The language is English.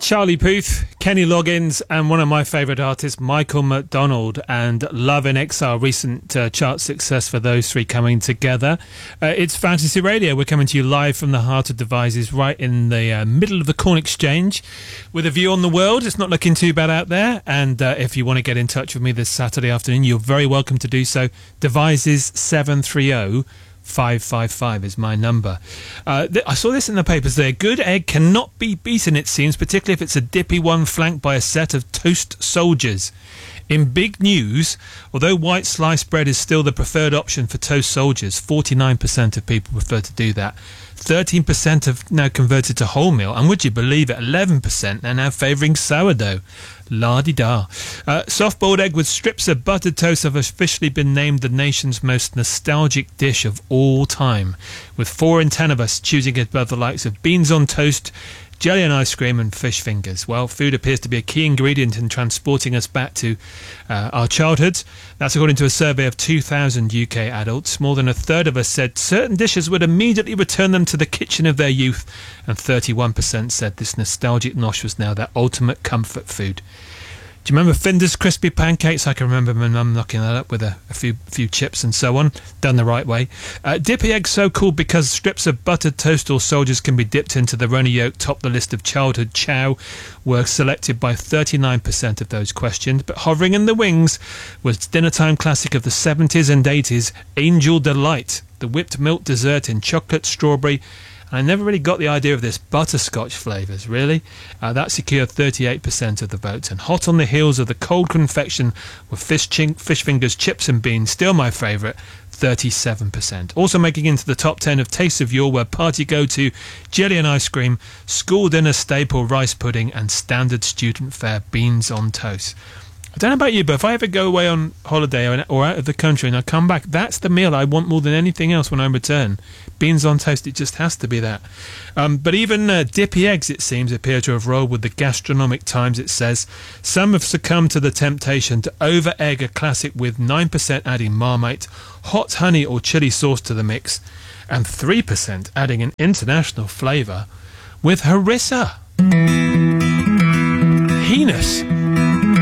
Charlie Puth, Kenny Loggins, and one of my favourite artists, Michael McDonald, and Love in Exile, recent chart success for those three coming together. It's Fantasy Radio. We're coming to you live from the heart of Devizes, right in the middle of the Corn Exchange, with a view on the world. It's not looking too bad out there, and if you want to get in touch with me this Saturday afternoon, you're very welcome to do so. Devizes 730 555 is my number. I saw this in the papers there. Good egg cannot be beaten, it seems, particularly if it's a dippy one flanked by a set of toast soldiers. In big news, although white sliced bread is still the preferred option for toast soldiers, 49% of people prefer to do that. 13% have now converted to wholemeal, and would you believe it, 11% are now favouring sourdough. La-di-da. Soft-boiled egg with strips of buttered toast have officially been named the nation's most nostalgic dish of all time, with 4 in 10 of us choosing it above the likes of beans on toast, jelly and ice cream, and fish fingers. Well, food appears to be a key ingredient in transporting us back to our childhoods. That's according to a survey of 2,000 UK adults. More than a third of us said certain dishes would immediately return them to the kitchen of their youth, and 31% said this nostalgic nosh was now their ultimate comfort food. Do you remember Finder's crispy pancakes? I can remember my mum knocking that up with a few chips and so on, done the right way. Dippy eggs so called because strips of buttered toast or soldiers can be dipped into the runny yolk top the list of childhood chow were selected by 39% of those questioned, but hovering in the wings was dinner time classic of the 70s and 80s, Angel Delight, the whipped milk dessert in chocolate, strawberry. I never really got the idea of this butterscotch flavours, really. That secured 38% of the votes. And hot on the heels of the cold confection with fish fingers, chips and beans, still my favourite, 37%. Also making into the top 10 of Tastes of Yore were party go-to, jelly and ice cream, school dinner staple, rice pudding, and standard student fare, beans on toast. I don't know about you, but if I ever go away on holiday or out of the country and I come back, that's the meal I want more than anything else when I return. Beans on toast, it just has to be that. But even dippy eggs, it seems, appear to have rolled with the gastronomic times, it says. Some have succumbed to the temptation to over-egg a classic with 9% adding Marmite, hot honey or chilli sauce to the mix, and 3% adding an international flavour with harissa. Heinous.